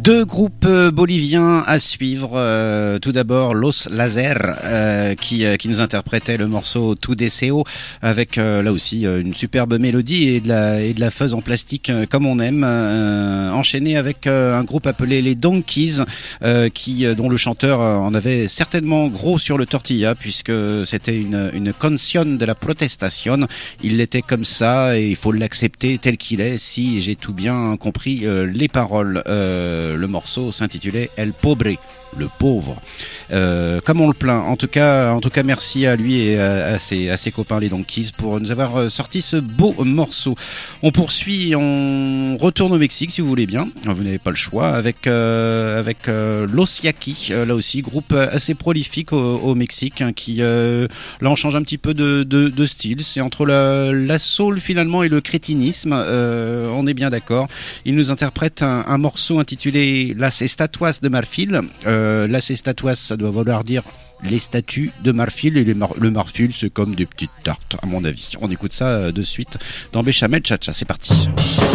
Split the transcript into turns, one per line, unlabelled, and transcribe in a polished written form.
Deux groupes boliviens à suivre. Tout d'abord Los Laser qui nous interprétait le morceau Tu Deseo avec là aussi une superbe mélodie et de la fuzz en plastique comme on aime. Enchaîné avec un groupe appelé les Donkeys dont le chanteur en avait certainement gros sur le tortilla puisque c'était une canción de la protestation. Il l'était comme ça et il faut l'accepter tel qu'il est si j'ai tout bien compris les paroles. Le morceau s'intitulait El Pobre, le pauvre. Comme on le plaint. En tout cas, merci à lui et à ses copains les Donkeys pour nous avoir sorti ce beau morceau. On poursuit, on retourne au Mexique si vous voulez bien. Vous n'avez pas le choix avec Los Yaquis, là aussi groupe assez prolifique au Mexique qui là on change un petit peu de style. C'est entre la soul finalement et le crétinisme. On est bien d'accord. Il nous interprète un morceau intitulé Las Estatuas de Marfil. Las Estatuas, ça doit vouloir dire les statues de marfil et le marfil c'est comme des petites tartes à mon avis. On écoute ça de suite dans Béchamel Cha-Cha, c'est parti.